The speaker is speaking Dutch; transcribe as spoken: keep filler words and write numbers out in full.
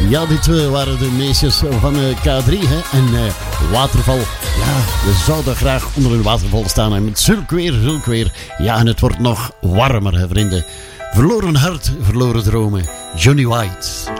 Ja, dit uh, waren de meisjes van uh, K drie, hè. En uh, waterval. Ja, we zouden graag onder een waterval staan. En met zulk weer, zulk weer. Ja, en het wordt nog warmer, hè, vrienden. Verloren hart, verloren dromen. Johnny White.